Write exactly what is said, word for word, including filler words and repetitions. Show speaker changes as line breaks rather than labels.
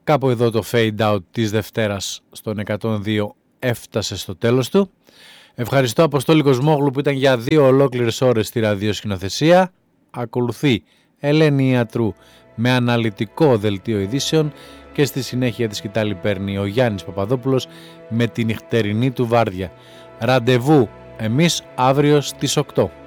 Κάπου εδώ το fade out της Δευτέρας στον εκατόν δύο έφτασε στο τέλος του. Ευχαριστώ Αποστόλη Κοσμόγλου που ήταν για δύο ολόκληρες ώρες στη ραδιοσκηνοθεσία. Ακολουθεί Ελένη Ιατρού με αναλυτικό δελτίο ειδήσεων και στη συνέχεια τη σκητάλη παίρνει ο Γιάννης Παπαδόπουλος με τη νυχτερινή του βάρδια. Ραντεβού εμείς αύριο στις οκτώ.